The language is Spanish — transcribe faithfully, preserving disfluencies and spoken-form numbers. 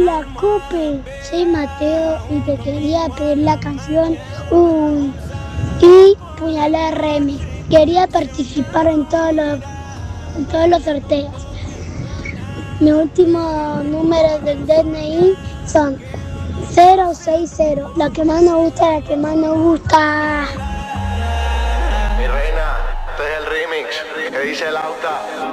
Hola, Cope. Soy Mateo y te quería pedir la canción Uy y Puñalada Remix. Quería participar en todos los, en todos los sorteos. Mi último número del D N I son cero seis cero. La que más nos gusta, la que más nos gusta. Mi reina, este es el remix que dice Lauta.